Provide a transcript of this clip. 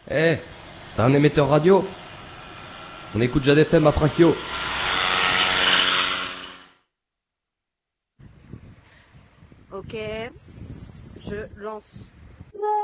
Eh, t'as un émetteur radio? On écoute Jade FM à Prakio. Ok, je lance.